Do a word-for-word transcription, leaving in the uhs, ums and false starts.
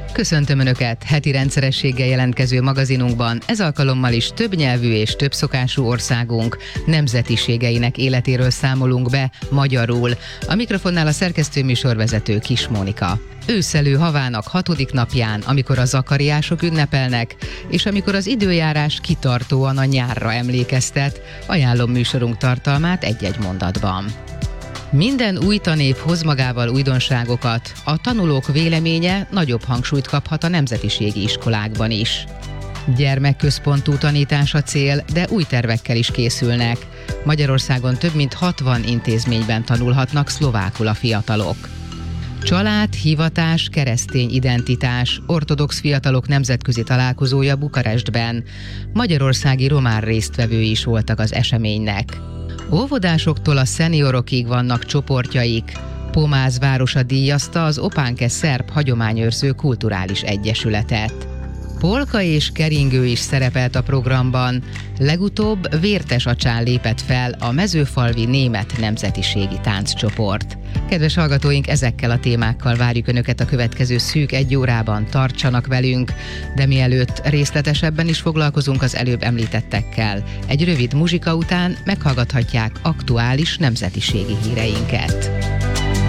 Köszöntöm Önöket! Heti rendszerességgel jelentkező magazinunkban ez alkalommal is többnyelvű és többszokású országunk nemzetiségeinek életéről számolunk be magyarul. A mikrofonnál a szerkesztő műsorvezető Kis Mónika. Őszelő havának hatodik napján, amikor a zakariások ünnepelnek, és amikor az időjárás kitartóan a nyárra emlékeztet, ajánlom műsorunk tartalmát egy-egy mondatban. Minden új tanév hoz magával újdonságokat, a tanulók véleménye nagyobb hangsúlyt kaphat a nemzetiségi iskolákban is. Gyermekközpontú tanítás a cél, de új tervekkel is készülnek. Magyarországon több mint hatvan intézményben tanulhatnak szlovákul a fiatalok. Család, hivatás, keresztény identitás, ortodox fiatalok nemzetközi találkozója Bukarestben. Magyarországi román résztvevői is voltak az eseménynek. Óvodásoktól a szeniorokig vannak csoportjaik. Pomáz városa díjazta az Opánke Szerb Hagyományőrző Kulturális Egyesületet. Polka és keringő is szerepelt a programban. Legutóbb Vértesacsán lépett fel a mezőfalvi német nemzetiségi tánccsoport. Kedves hallgatóink, ezekkel a témákkal várjuk Önöket a következő szűk egy órában, tartsanak velünk, de mielőtt részletesebben is foglalkozunk az előbb említettekkel, egy rövid muzsika után meghallgathatják aktuális nemzetiségi híreinket.